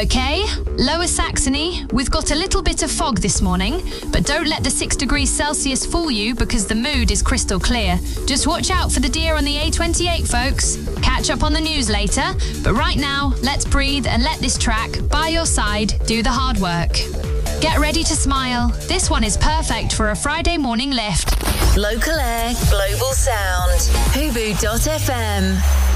Okay, Lower Saxony, we've got a little bit of fog this morning, but don't let the 6 degrees Celsius fool you because the mood is crystal clear. Just watch out for the deer on the A28, folks. Catch up on the news later, but right now, let's breathe and let this track, By Your Side, do the hard work. Get ready to smile. This one is perfect for a Friday morning lift. Local Air, Global Sound. Hubu.fm.